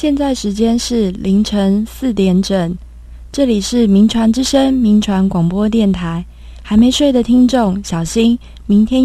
现在时间是凌晨4点整，这里是民传之声民传广播电台。还没睡的听众小心，明天